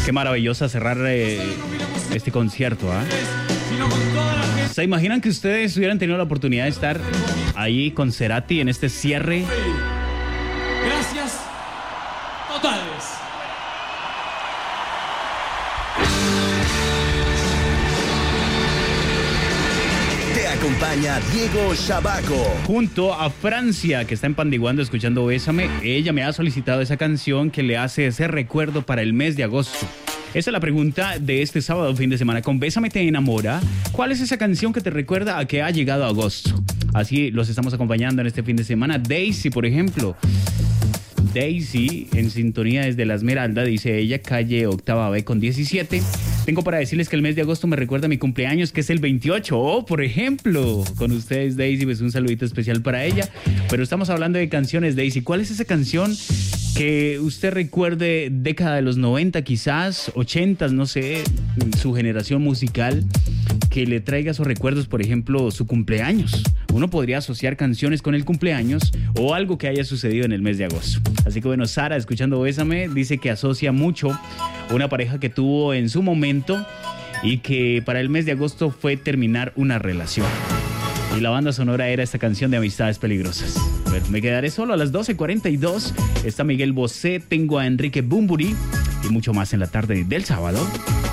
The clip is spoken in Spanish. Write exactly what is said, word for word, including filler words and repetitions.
Qué maravillosa cerrar eh, este concierto, ¿ah? ¿eh? ¿Se imaginan que ustedes hubieran tenido la oportunidad de estar ahí con Cerati en este cierre? Gracias totales. Acompaña Diego Shabaco. Junto a Francia, que está empandiguando escuchando Bésame. Ella me ha solicitado esa canción que le hace ese recuerdo para el mes de agosto. Esa es la pregunta de este sábado, fin de semana. Con Bésame te enamora. ¿Cuál es esa canción que te recuerda a que ha llegado agosto? Así los estamos acompañando en este fin de semana. Daisy, por ejemplo. Daisy, en sintonía desde La Esmeralda, dice ella, calle Octava B con diecisiete. Tengo para decirles que el mes de agosto me recuerda a mi cumpleaños, que es el veintiocho. Oh, por ejemplo, con ustedes, Daisy, pues un saludito especial para ella. Pero estamos hablando de canciones, Daisy. ¿Cuál es esa canción que usted recuerde, década de los noventa quizás, ochentas, no sé, su generación musical, que le traiga esos recuerdos, por ejemplo, su cumpleaños? Uno podría asociar canciones con el cumpleaños o algo que haya sucedido en el mes de agosto. Así que bueno, Sara, escuchando Bésame, dice que asocia mucho una pareja que tuvo en su momento y que para el mes de agosto fue terminar una relación. Y la banda sonora era esta canción de Amistades Peligrosas. A ver, me quedaré solo a las doce cuarenta y dos. Está Miguel Bosé, tengo a Enrique Bunbury y mucho más en la tarde del sábado.